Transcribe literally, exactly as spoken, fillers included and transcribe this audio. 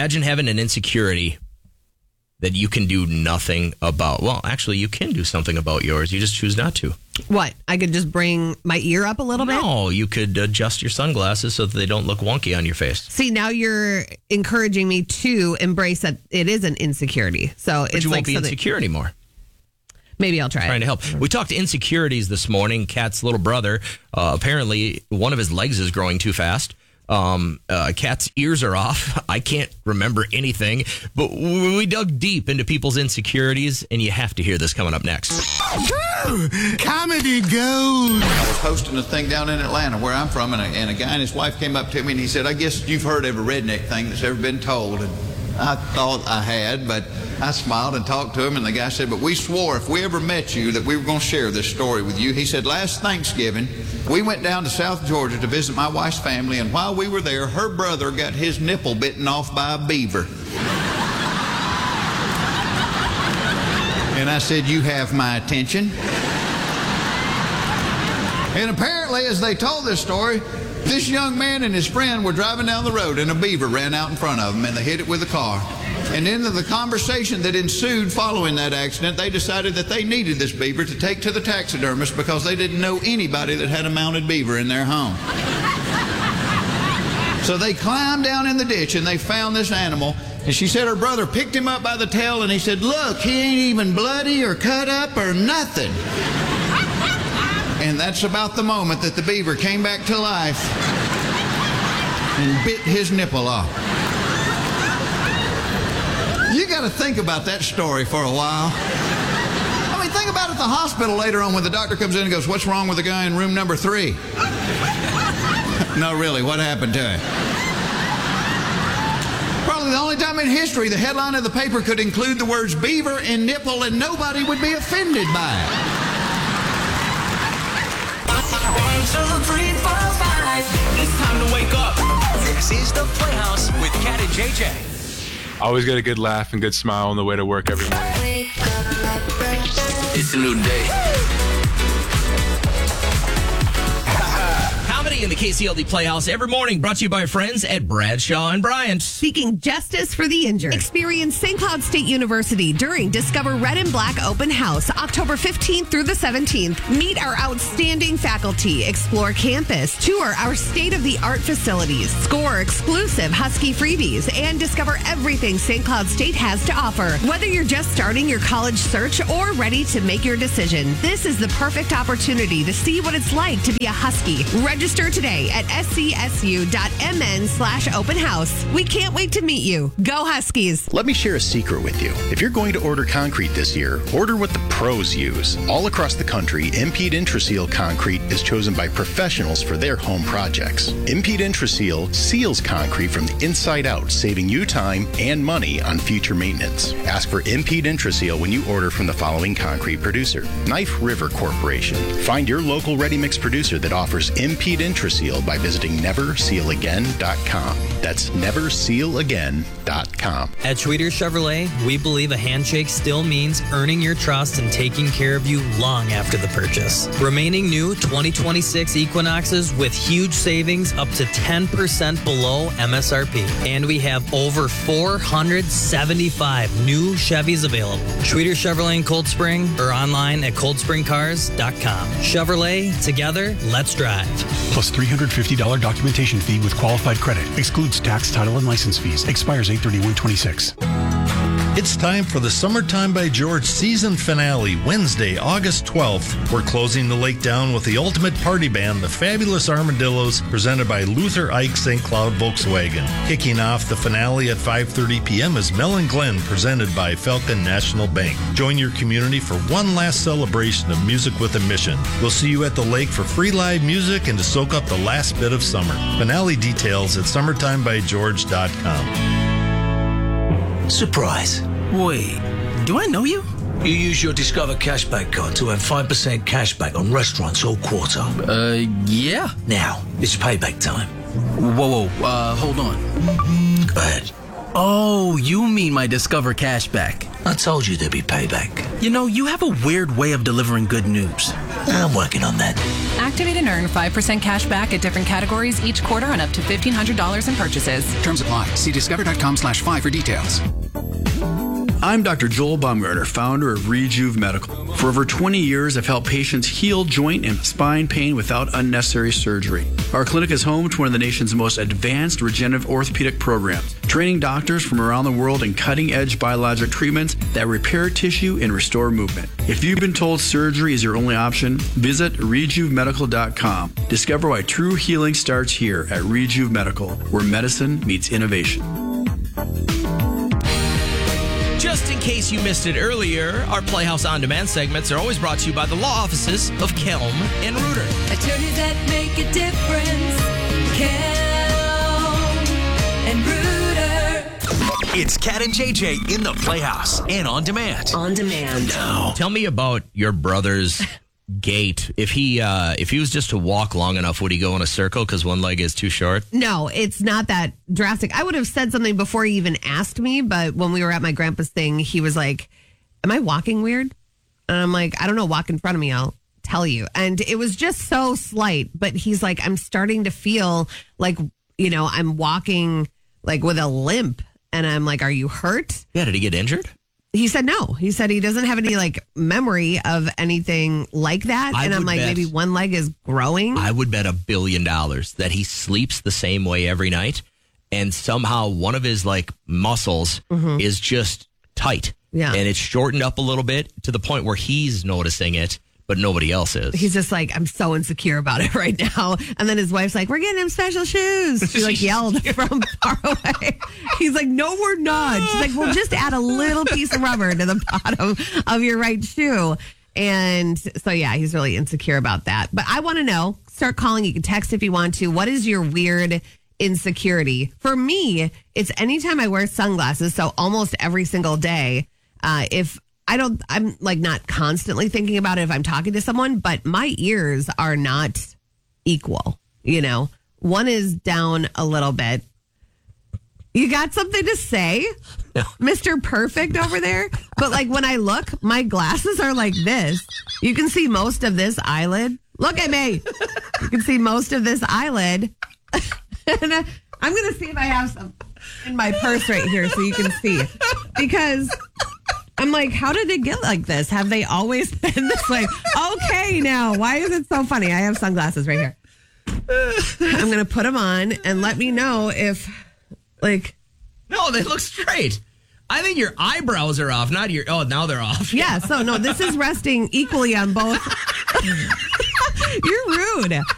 Imagine having an insecurity that you can do nothing about. Well, actually, you can do something about yours. You just choose not to. What? I could just bring my ear up a little bit? No, you could adjust your sunglasses so that they don't look wonky on your face. See, now you're encouraging me to embrace that it is an insecurity. So But it's you won't like be something- insecure anymore. Maybe I'll try Trying it. to help. We talked insecurities this morning. Kat's little brother, uh, apparently one of his legs is growing too fast. Um, uh, Kat's ears are off. I can't remember anything, but we dug deep into people's insecurities, and you have to hear this coming up next. Comedy gold. I was hosting a thing down in Atlanta, where I'm from, and a, and a guy and his wife came up to me and he said, I guess you've heard every redneck thing that's ever been told. And I thought I had, but I smiled and talked to him, and the guy said, but we swore if we ever met you that we were going to share this story with you. He said, last Thanksgiving, we went down to South Georgia to visit my wife's family, and while we were there, her brother got his nipple bitten off by a beaver. And I said, you have my attention. And apparently, as they told this story, this young man and his friend were driving down the road, and a beaver ran out in front of them, and they hit it with a car. And in the conversation that ensued following that accident, they decided that they needed this beaver to take to the taxidermist because they didn't know anybody that had a mounted beaver in their home. So they climbed down in the ditch, and they found this animal. And she said her brother picked him up by the tail, and he said, look, he ain't even bloody or cut up or nothing. And that's about the moment that the beaver came back to life and bit his nipple off. You got to think about that story for a while. I mean, think about it at the hospital later on when the doctor comes in and goes, what's wrong with the guy in room number three? No, really, what happened to him? Probably the only time in history the headline of the paper could include the words beaver and nipple and nobody would be offended by it. One, two, three, four, five. It's time to wake up. This is the Playhouse with Kat and J J. Always get a good laugh and good smile on the way to work every morning. It's a new day. Comedy in the K C L D Playhouse every morning, brought to you by our friends at Bradshaw and Bryant. Seeking justice for the injured. Experience Saint Cloud State University during Discover Red and Black Open House, October fifteenth through the seventeenth. Meet our outstanding faculty, explore campus, tour our state-of-the-art facilities, score exclusive Husky freebies, and discover everything Saint Cloud State has to offer. Whether you're just starting your college search or ready to make your decision, this is the perfect opportunity to see what it's like to be a Husky. Register today at scsu.mn slash open house. We can't wait to meet you. Go Huskies. Let me share a secret with you. If you're going to order concrete this year, order what the pros use. All across the country, Impede Intraseal concrete is chosen by professionals for their home projects. Impede Intraseal seals concrete from the inside out, saving you time and money on future maintenance. Ask for Impede Intraseal when you order from the following concrete producer: Knife River Corporation. Find your local ready-mix producer that offers Impede Intraseal by visiting never seal again dot com. That's never seal again dot com. At Schweeder Chevrolet, we believe a handshake still means earning your trust and taking care of you long after the purchase. Remaining new twenty twenty-six Equinoxes with huge savings up to ten percent below M S R P. And we have over four hundred seventy-five new Chevys available. Schweeder Chevrolet in Cold Spring or online at cold spring cars dot com. Chevrolet, together, let's drive. Plus three hundred fifty dollars documentation fee with qualified credit. Excludes tax, title, and license fees. Expires eight thirty-one twenty-six. It's time for the Summertime by George season finale, Wednesday, August twelfth. We're closing the lake down with the ultimate party band, the Fabulous Armadillos, presented by Luther Ike Saint Cloud Volkswagen. Kicking off the finale at five thirty p.m. is Mel and Glenn, presented by Falcon National Bank. Join your community for one last celebration of music with a mission. We'll see you at the lake for free live music and to soak up the last bit of summer. Finale details at summertime by george dot com. Surprise. Wait, do I know you? You use your Discover Cashback card to earn five percent cashback on restaurants all quarter. Uh, yeah. Now, it's payback time. Whoa, whoa, uh, hold on. Go ahead. Oh, you mean my Discover Cashback. I told you there'd be payback. You know, you have a weird way of delivering good news. I'm working on that. Activate and earn five percent cash back at different categories each quarter on up to fifteen hundred dollars in purchases. Terms apply. See discover.com slash five for details. I'm Doctor Joel Baumgartner, founder of Rejuve Medical. For over twenty years, I've helped patients heal joint and spine pain without unnecessary surgery. Our clinic is home to one of the nation's most advanced regenerative orthopedic programs, training doctors from around the world in cutting-edge biologic treatments that repair tissue and restore movement. If you've been told surgery is your only option, visit rejuve medical dot com. Discover why true healing starts here at Rejuve Medical, where medicine meets innovation. Just in case you missed it earlier, our Playhouse On Demand segments are always brought to you by the law offices of Kelm and Reuter. Attorneys that make a difference. Kelm and Reuter. It's Cat and J J in the Playhouse and On Demand. On Demand. No. Tell me about your brother's gait. If he uh, if he was just to walk long enough, would he go in a circle because one leg is too short? No, it's not that drastic. I would have said something before he even asked me, but when we were at my grandpa's thing, he was like, am I walking weird? And I'm like, I don't know, walk in front of me, I'll tell you. And it was just so slight, but he's like, I'm starting to feel like, you know, I'm walking like with a limp. And I'm like, are you hurt? Yeah, did he get injured? He said no. He said he doesn't have any like memory of anything like that. I and I'm would like, bet- maybe one leg is growing. I would bet a billion dollars that he sleeps the same way every night, and somehow one of his like muscles Mhm. is just tight. Yeah. And it's shortened up a little bit to the point where he's noticing it, but nobody else is. He's just like, I'm so insecure about it right now. And then his wife's like, we're getting him special shoes. She like yelled from far away. He's like, no, we're not. She's like, well, just add a little piece of rubber to the bottom of your right shoe. And so, yeah, he's really insecure about that. But I want to know, start calling. You can text if you want to. What is your weird insecurity? For me, it's anytime I wear sunglasses. So almost every single day, uh, if I don't, I'm like not constantly thinking about it if I'm talking to someone, but my ears are not equal. You know, one is down a little bit. You got something to say, no. Mister Perfect over there? But like when I look, my glasses are like this. You can see most of this eyelid. Look at me. You can see most of this eyelid. And I, I'm going to see if I have some in my purse right here so you can see. Because I'm like, how did it get like this? Have they always been this way? Okay, now, why is it so funny? I have sunglasses right here. I'm going to put them on and let me know if, like... No, they look straight. I think your eyebrows are off, not your... Oh, now they're off. Yeah, so no, this is resting equally on both. You're rude.